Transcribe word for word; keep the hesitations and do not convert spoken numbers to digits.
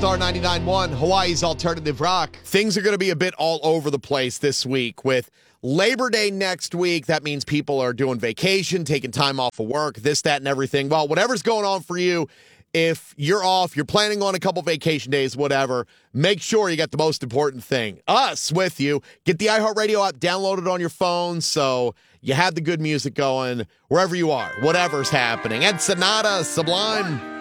Star ninety-nine point one, Hawaii's Alternative Rock. Things are going to be a bit all over the place this week with Labor Day next week. That means people are doing vacation, taking time off of work, this, that, and everything. Well, whatever's going on for you, if you're off, you're planning on a couple vacation days, whatever, make sure you got the most important thing, us, with you. Get the iHeartRadio app downloaded on your phone so you have the good music going wherever you are, whatever's happening. Ed Sonata, Sublime.